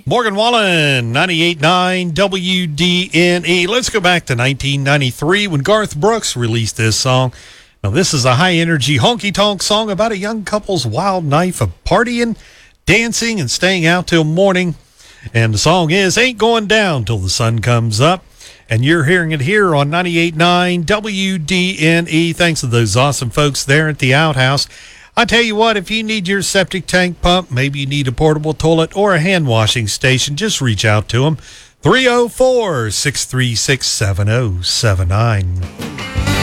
Morgan Wallen, 98.9 WDNE. Let's go back to 1993 when Garth Brooks released this song. Now, this is a high-energy honky-tonk song about a young couple's wild night of partying, dancing, and staying out till morning. And the song is Ain't Going Down Till the Sun Comes Up. And you're hearing it here on 98.9 WDNE. Thanks to those awesome folks there at the Outhouse. I tell you what, if you need your septic tank pump, maybe you need a portable toilet or a hand washing station, just reach out to them. 304-636-7079.